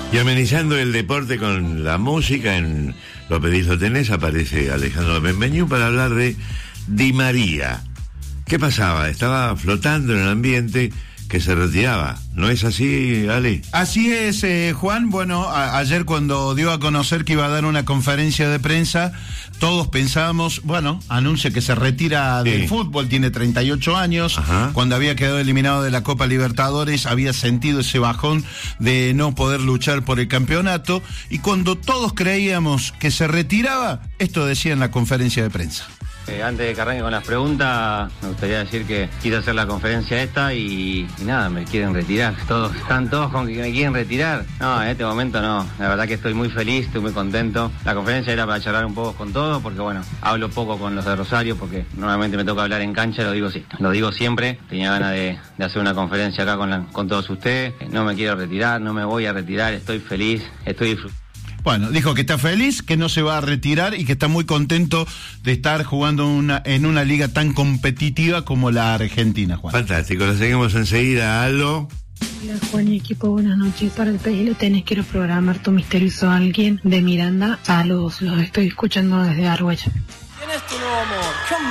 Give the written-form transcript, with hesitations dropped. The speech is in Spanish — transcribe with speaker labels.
Speaker 1: Y amenizando el deporte con la música, en Lo Pedís Lo Tenés, aparece Alejandro Benveñú para hablar de Di María. ¿Qué pasaba? Estaba flotando en el ambiente que se retiraba. ¿No es así, Ale?
Speaker 2: Así es, Juan. Bueno, ayer cuando dio a conocer que iba a dar una conferencia de prensa, todos pensábamos, bueno, anuncia que se retira del fútbol, tiene 38 años.
Speaker 1: Ajá.
Speaker 2: Cuando había quedado eliminado de la Copa Libertadores, había sentido ese bajón de no poder luchar por el campeonato, y cuando todos creíamos que se retiraba, esto decía en la conferencia de prensa.
Speaker 3: Antes de que arranque con las preguntas, me gustaría decir que quise hacer la conferencia esta y nada, me quieren retirar. Están todos con que me quieren retirar. No, en este momento no. La verdad que estoy muy feliz, estoy muy contento. La conferencia era para charlar un poco con todos, porque bueno, hablo poco con los de Rosario, porque normalmente me toca hablar en cancha, lo digo siempre. Tenía ganas de hacer una conferencia acá con todos ustedes. No me quiero retirar, no me voy a retirar, estoy feliz, estoy disfrutando.
Speaker 2: Bueno, dijo que está feliz, que no se va a retirar y que está muy contento de estar jugando en una liga tan competitiva como la Argentina, Juan.
Speaker 1: Fantástico, lo seguimos enseguida. Aló.
Speaker 4: Hola Juan y equipo, buenas noches. Para el Pedís Lo Tenés quiero programar Tu Misterioso Alguien de Miranda. Saludos, los estoy escuchando desde Argüello.
Speaker 5: ¿Quién es tu nuevo amor?